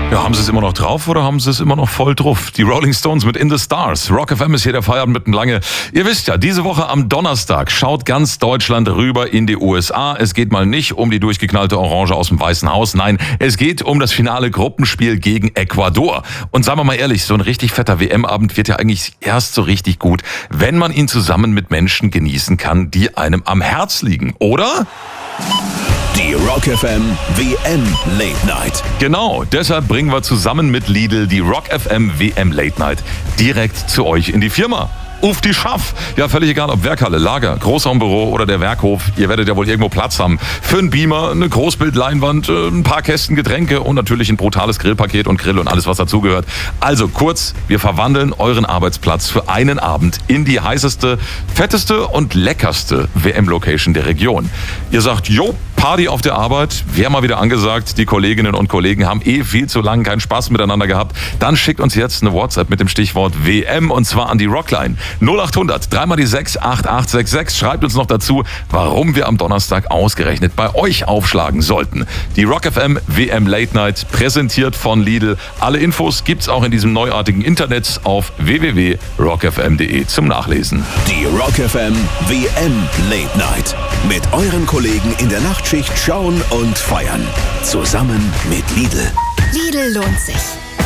Ja, haben sie es immer noch drauf oder haben sie es immer noch voll drauf? Die Rolling Stones mit In the Stars. Rock FM ist hier der Feierabend mitten lange. Ihr wisst ja, diese Woche am Donnerstag schaut ganz Deutschland rüber in die USA. Es geht mal nicht um die durchgeknallte Orange aus dem Weißen Haus. Nein, es geht um das finale Gruppenspiel gegen Ecuador. Und sagen wir mal ehrlich, so ein richtig fetter WM-Abend wird ja eigentlich erst so richtig gut, wenn man ihn zusammen mit Menschen genießen kann, die einem am Herz liegen, oder? Die Rock FM WM Late Night. Genau, deshalb bringen wir zusammen mit Lidl die Rock FM WM Late Night direkt zu euch in die Firma. Auf die Schaff. Ja, völlig egal, ob Werkhalle, Lager, Großraumbüro oder der Werkhof. Ihr werdet ja wohl irgendwo Platz haben. Für einen Beamer, eine Großbildleinwand, ein paar Kästen Getränke und natürlich ein brutales Grillpaket und Grill und alles, was dazugehört. Also kurz, wir verwandeln euren Arbeitsplatz für einen Abend in die heißeste, fetteste und leckerste WM-Location der Region. Ihr sagt, jo, Party auf der Arbeit, wäre mal wieder angesagt. Die Kolleginnen und Kollegen haben viel zu lange keinen Spaß miteinander gehabt. Dann schickt uns jetzt eine WhatsApp mit dem Stichwort WM und zwar an die Rockline 0800 3 mal die 6 8866. Schreibt uns noch dazu, warum wir am Donnerstag ausgerechnet bei euch aufschlagen sollten. Die Rock FM WM Late Night präsentiert von Lidl. Alle Infos gibt's auch in diesem neuartigen Internet auf www.rockfm.de zum Nachlesen. Die Rock FM WM Late Night. Mit euren Kollegen in der Nachtschicht schauen und feiern. Zusammen mit Lidl. Lidl lohnt sich.